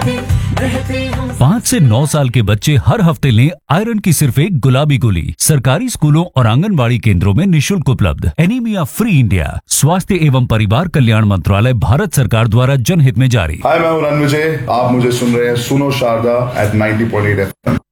5 से 9 साल के बच्चे हर हफ्ते लें आयरन की सिर्फ एक गुलाबी गोली। सरकारी स्कूलों और आंगनबाड़ी केंद्रों में निःशुल्क उपलब्ध। एनीमिया फ्री इंडिया, स्वास्थ्य एवं परिवार कल्याण मंत्रालय, भारत सरकार द्वारा जनहित में जारी। हाय, मैं हूं रणविजय। आप मुझे सुन रहे हैं सुनो शारदा at 90.8 FM।